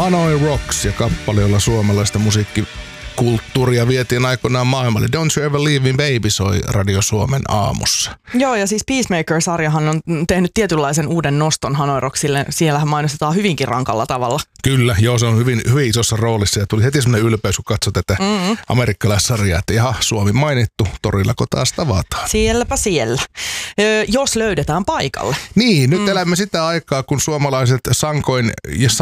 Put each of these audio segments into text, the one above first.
Hanoi Rocks ja kappale, jolla suomalaista musiikkikulttuuria vietiin aikoinaan maailmalle. Don't You Ever Leave Me Baby soi Radio Suomen aamussa. Joo, ja siis Peacemaker-sarjahan on tehnyt tietynlaisen uuden noston Hanoi Rocksille. Siellähän mainostetaan hyvinkin rankalla tavalla. Kyllä, joo, se on hyvin isossa roolissa ja tuli heti semmoinen ylpeys, kun katsoi tätä amerikkalaissarjaa, että jaha, Suomi mainittu, torillako taas tavataan. Sielläpä siellä, jos löydetään paikalle. Niin, nyt elämme sitä aikaa, kun suomalaiset sankoin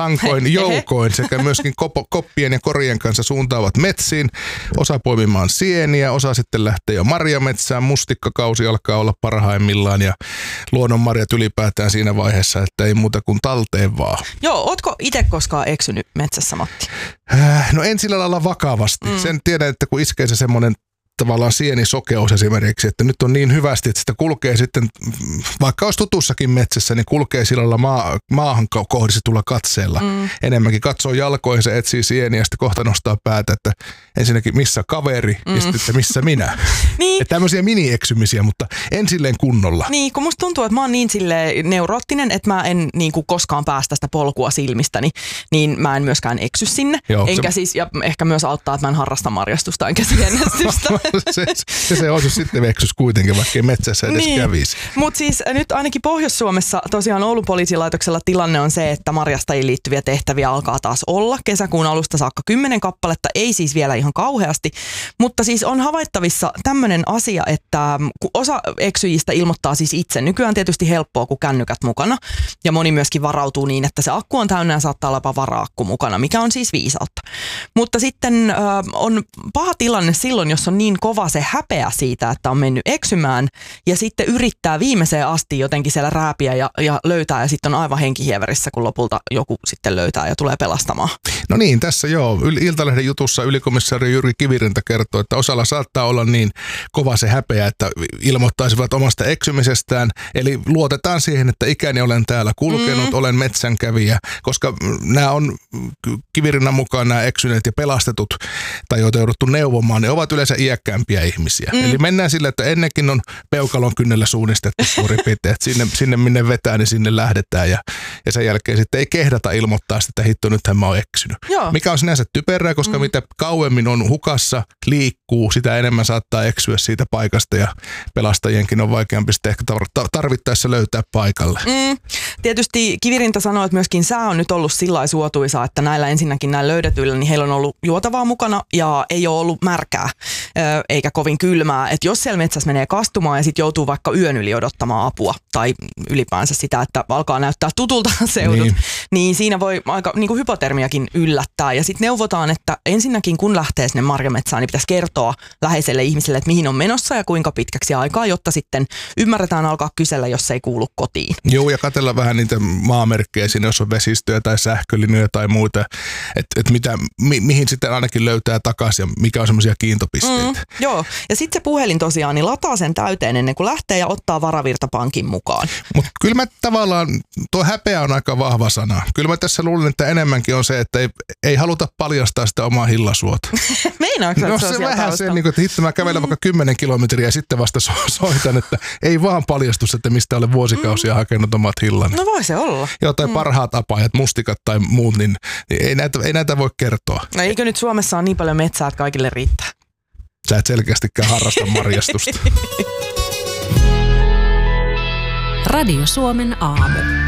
joukoin sekä myöskin koppien ja korien kanssa suuntaavat metsiin. Osa poimimaan sieniä, osa sitten lähtee jo marjametsään. Mustikkakausi alkaa olla parhaimmillaan ja luonnonmarjat ylipäätään siinä vaiheessa, että ei muuta kuin talteen vaan. Joo, ootko itse koskaan eksynyt metsässä, Matti? No en sillä lailla vakavasti. Sen tiedän, että kun iskee se semmoinen tavallaan sienisokeus esimerkiksi, että nyt on niin hyvästi, että sitä kulkee sitten, vaikka olisi tutussakin metsässä, niin kulkee sillä lailla maahan kohdistetulla katseella. Enemmänkin katsoo jalkoihin, se etsii sieniä ja sitten kohta nostaa päätä, että ensinnäkin missä kaveri ja sitten että missä minä. Niin. Että tämmöisiä mini-eksymisiä, mutta en silleen kunnolla. Niin, kun musta tuntuu, että mä oon niin silleen neuroottinen, että mä en niin kuin koskaan päästä sitä polkua silmistäni, niin mä en myöskään eksy sinne. Joo, enkä siis, ja ehkä myös auttaa, että mä en harrasta marjastusta enkä sienästystä. se olisi sitten veksys kuitenkin, vaikka ei metsässä edes kävisi. Mutta siis nyt ainakin Pohjois-Suomessa tosiaan Oulun poliisilaitoksella tilanne on se, että marjastajiin liittyviä tehtäviä alkaa taas olla. Kesäkuun alusta saakka 10 kappaletta, ei siis vielä ihan kauheasti. Mutta siis on havaittavissa tämmöinen asia, että kun osa eksyjistä ilmoittaa siis itse. Nykyään tietysti helppoa, kun kännykät mukana. Ja moni myöskin varautuu niin, että se akku on täynnä ja saattaa olla jopa vara-akku mukana, mikä on siis viisautta. Mutta sitten on paha tilanne silloin, jos on niin kova se häpeä siitä, että on mennyt eksymään ja sitten yrittää viimeiseen asti jotenkin siellä rääpiä ja löytää ja sitten on aivan henkihieverissä, kun lopulta joku sitten löytää ja tulee pelastamaan. No niin, tässä joo. Iltalehden jutussa ylikomissaari Jyrki Kivirinta kertoo, että osalla saattaa olla niin kova se häpeä, että ilmoittaisivat omasta eksymisestään. Eli luotetaan siihen, että ikäni olen täällä kulkenut, olen metsänkävijä, koska nämä on Kivirinnan mukaan nämä eksyneet ja pelastetut tai joita jouduttu neuvomaan, ne ovat yleensä iäkkäämpiä ihmisiä. Eli mennään sille, että ennenkin on peukalon kynnellä suunnistettu suurin piirtein, että sinne minne vetää, niin sinne lähdetään ja sen jälkeen sitten ei kehdata ilmoittaa sitä, että hitto, nythän mä oon eksynyt. Joo. Mikä on sinänsä typerää, koska mitä kauemmin on hukassa, liikkuu, sitä enemmän saattaa eksyä siitä paikasta ja pelastajienkin on vaikeampi sitten ehkä tarvittaessa löytää paikalle. Tietysti Kivirinta sanoo, että myöskin sää on nyt ollut sillä suotuisa, että näillä ensinnäkin näillä löydetyillä, niin heillä on ollut juotavaa mukana ja ei ole ollut märkää eikä kovin kylmää. Että jos siellä metsässä menee kastumaan ja sitten joutuu vaikka yön yli odottamaan apua tai ylipäänsä sitä, että alkaa näyttää tutulta seudut, niin siinä voi aika niin kuin hypotermiakin yllättää. Ja sitten neuvotaan, että ensinnäkin kun lähtee sinne marjametsään, niin pitäisi kertoa läheiselle ihmiselle, että mihin on menossa ja kuinka pitkäksi aikaa, jotta sitten ymmärretään alkaa kysellä, jos ei kuulu kotiin. Joo, ja katsella vähän niitä maamerkkejä siinä, jos on vesistöjä tai sähkölinjoja tai muita, että mihin sitten ainakin löytää takaisin ja mikä on semmoisia kiintopisteitä. Joo, ja sitten se puhelin tosiaan, niin lataa sen täyteen ennen kuin lähtee ja ottaa varavirtapankin mukaan. Mutta kyllä mä tavallaan, tuo häpeä on aika vahva sana. Kyllä mä tässä luulen, että enemmänkin on se, että ei haluta paljastaa sitä omaa hillasuota. Meinaatko no se vähän se, niin kuin, että hitto mä kävelen vaikka 10 kilometriä ja sitten vasta soitan, että ei vaan paljastus, että mistä olen vuosikausia hakenut omat hillani. No voi se olla. Joo, tai parhaat apajat, mustikat tai muut, niin ei näitä voi kertoa. No eikö nyt Suomessa on niin paljon metsää, että kaikille riittää? Sä et selkeästikään harrasta marjastusta. Radio Suomen aamu.